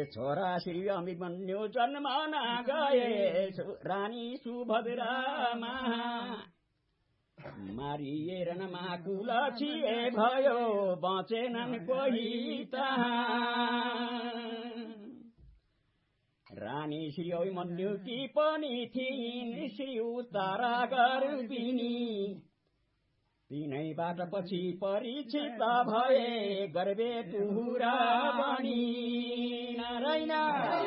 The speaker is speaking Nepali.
छोरा श्री अभिमन्यु जन्मन गए रानी सुभद्रामा मारिएर नमाकुल छिए भयो बचेनन् कोही रानी श्री अभिमन्युकी पनि थिइन् श्री उत्तरा गर्भिणी तिनैबाट पछि परीक्षित भए गर्भे तुहुरा बनी नारायण